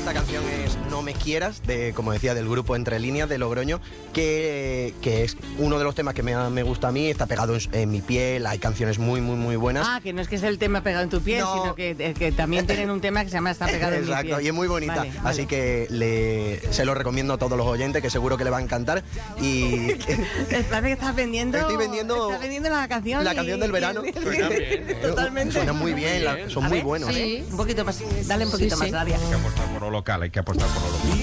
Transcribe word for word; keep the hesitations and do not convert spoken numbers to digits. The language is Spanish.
esta canción es No me quieras, de, como decía, del grupo Entre Líneas de Logroño, que, que es uno de los temas que me, me gusta a mí, está pegado en, en mi piel, hay canciones muy, muy, muy buenas. Ah, que no es que sea el tema pegado en tu piel, No. sino que, que también tienen un tema que se llama Está pegado en mi piel. Exacto, y es muy bonita, Vale, así vale. que le, se lo recomiendo a todos los oyentes, que seguro que le va a encantar. Y Parece que estás vendiendo... Estoy vendiendo Estás vendiendo la canción. la y- canción del verano. y- Suena bien. Totalmente. Suena muy bien, la- son A muy ver, buenos. a ver, Sí. un poquito más, dale un poquito Sí, más, sí. Nadia. Hay que apostar por lo local, hay que apostar por lo local.